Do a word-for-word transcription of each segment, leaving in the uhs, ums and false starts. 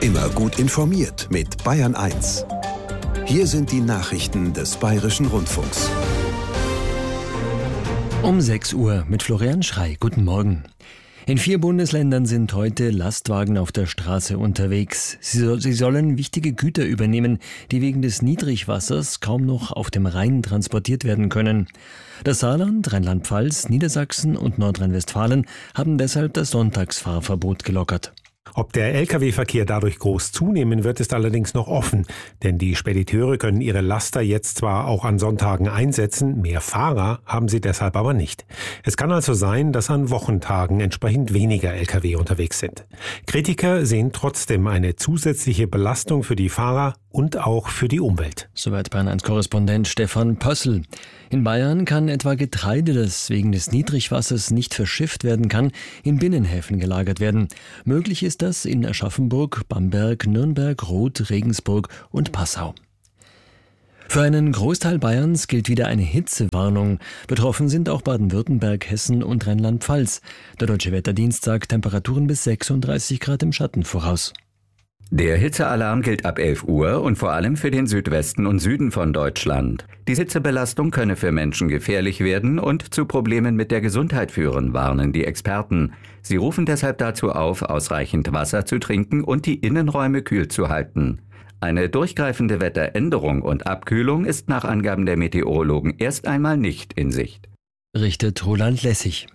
Immer gut informiert mit Bayern eins. Hier sind die Nachrichten des Bayerischen Rundfunks. Um sechs Uhr mit Florian Schrey. Guten Morgen. In vier Bundesländern sind heute Lastwagen auf der Straße unterwegs. Sie, so, sie sollen wichtige Güter übernehmen, die wegen des Niedrigwassers kaum noch auf dem Rhein transportiert werden können. Das Saarland, Rheinland-Pfalz, Niedersachsen und Nordrhein-Westfalen haben deshalb das Sonntagsfahrverbot gelockert. Ob der L K W-Verkehr dadurch groß zunehmen wird, ist allerdings noch offen. Denn die Spediteure können ihre Laster jetzt zwar auch an Sonntagen einsetzen, mehr Fahrer haben sie deshalb aber nicht. Es kann also sein, dass an Wochentagen entsprechend weniger L K W unterwegs sind. Kritiker sehen trotzdem eine zusätzliche Belastung für die Fahrer und auch für die Umwelt. Soweit Bayern eins Korrespondent Stefan Pössl. In Bayern kann etwa Getreide, das wegen des Niedrigwassers nicht verschifft werden kann, in Binnenhäfen gelagert werden. Möglich ist das in Aschaffenburg, Bamberg, Nürnberg, Roth, Regensburg und Passau. Für einen Großteil Bayerns gilt wieder eine Hitzewarnung. Betroffen sind auch Baden-Württemberg, Hessen und Rheinland-Pfalz. Der Deutsche Wetterdienst sagt Temperaturen bis sechsunddreißig Grad im Schatten voraus. Der Hitzealarm gilt ab elf Uhr und vor allem für den Südwesten und Süden von Deutschland. Die Hitzebelastung könne für Menschen gefährlich werden und zu Problemen mit der Gesundheit führen, warnen die Experten. Sie rufen deshalb dazu auf, ausreichend Wasser zu trinken und die Innenräume kühl zu halten. Eine durchgreifende Wetteränderung und Abkühlung ist nach Angaben der Meteorologen erst einmal nicht in Sicht. Richtet Roland Lessig.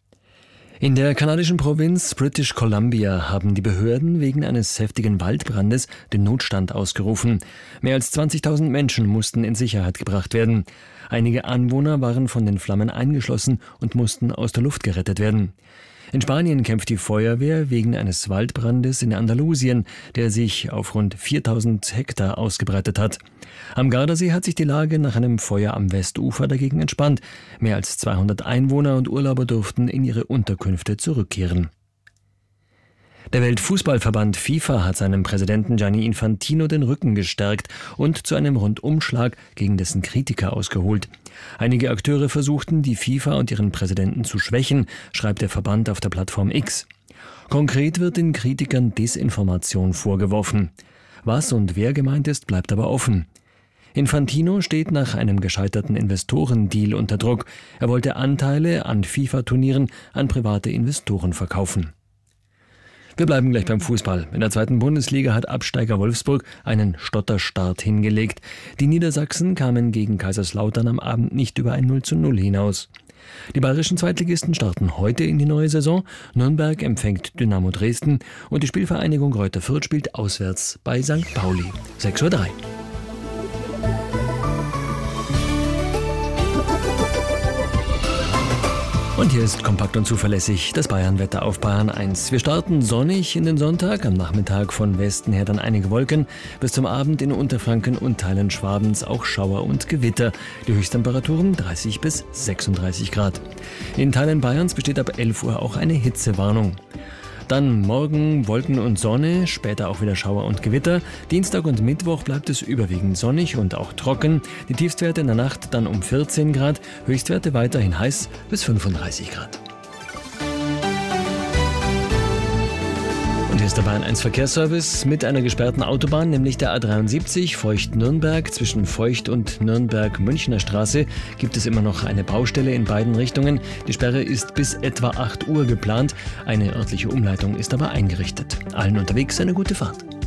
In der kanadischen Provinz British Columbia haben die Behörden wegen eines heftigen Waldbrandes den Notstand ausgerufen. Mehr als zwanzigtausend Menschen mussten in Sicherheit gebracht werden. Einige Anwohner waren von den Flammen eingeschlossen und mussten aus der Luft gerettet werden. In Spanien kämpft die Feuerwehr wegen eines Waldbrandes in Andalusien, der sich auf rund viertausend Hektar ausgebreitet hat. Am Gardasee hat sich die Lage nach einem Feuer am Westufer dagegen entspannt. Mehr als zweihundert Einwohner und Urlauber durften in ihre Unterkünfte zurückkehren. Der Weltfußballverband FIFA hat seinem Präsidenten Gianni Infantino den Rücken gestärkt und zu einem Rundumschlag gegen dessen Kritiker ausgeholt. Einige Akteure versuchten, die FIFA und ihren Präsidenten zu schwächen, schreibt der Verband auf der Plattform X. Konkret wird den Kritikern Desinformation vorgeworfen. Was und wer gemeint ist, bleibt aber offen. Infantino steht nach einem gescheiterten Investorendeal unter Druck. Er wollte Anteile an FIFA-Turnieren an private Investoren verkaufen. Wir bleiben gleich beim Fußball. In der zweiten Bundesliga hat Absteiger Wolfsburg einen Stotterstart hingelegt. Die Niedersachsen kamen gegen Kaiserslautern am Abend nicht über ein null zu null hinaus. Die bayerischen Zweitligisten starten heute in die neue Saison. Nürnberg empfängt Dynamo Dresden und die Spielvereinigung Greuther Fürth spielt auswärts bei Sankt Pauli. sechs Uhr drei. Und hier ist kompakt und zuverlässig das Bayern-Wetter auf Bayern eins. Wir starten sonnig in den Sonntag, am Nachmittag von Westen her dann einige Wolken, bis zum Abend in Unterfranken und Teilen Schwabens auch Schauer und Gewitter. Die Höchsttemperaturen dreißig bis sechsunddreißig Grad. In Teilen Bayerns besteht ab elf Uhr auch eine Hitzewarnung. Dann morgen Wolken und Sonne, später auch wieder Schauer und Gewitter. Dienstag und Mittwoch bleibt es überwiegend sonnig und auch trocken. Die Tiefstwerte in der Nacht dann um vierzehn Grad, Höchstwerte weiterhin heiß bis fünfunddreißig Grad. Und hier ist der Bayern eins Verkehrsservice mit einer gesperrten Autobahn, nämlich der A dreiundsiebzig Feucht-Nürnberg. Zwischen Feucht und Nürnberg-Münchner Straße gibt es immer noch eine Baustelle in beiden Richtungen. Die Sperre ist bis etwa acht Uhr geplant. Eine örtliche Umleitung ist aber eingerichtet. Allen unterwegs eine gute Fahrt.